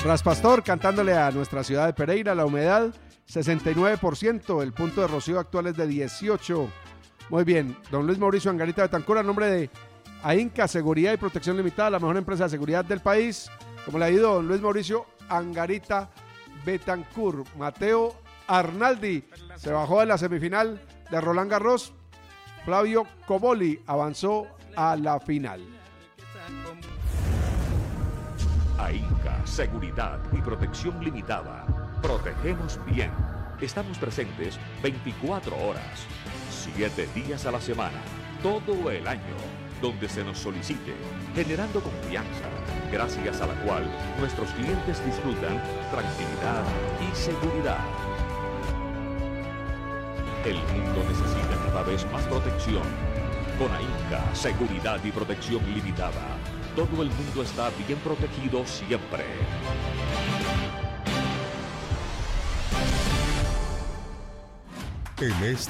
Raspastor cantándole a nuestra ciudad de Pereira. La humedad 69%, el punto de rocío actual es de 18. Muy bien, don Luis Mauricio Angarita Betancur, a nombre de AINCA Seguridad y Protección Limitada, la mejor empresa de seguridad del país. ¿Cómo le ha ido don Luis Mauricio Angarita Betancur? Mateo Arnaldi se bajó de la semifinal de Roland Garros. Flavio Coboli avanzó a la final. AINCA Seguridad y Protección Limitada. Protegemos bien. Estamos presentes 24 horas, 7 días a la semana, todo el año, donde se nos solicite, generando confianza, gracias a la cual nuestros clientes disfrutan tranquilidad y seguridad. El mundo necesita cada vez más protección. Con AINCA Seguridad y Protección Limitada, todo el mundo está bien protegido siempre. En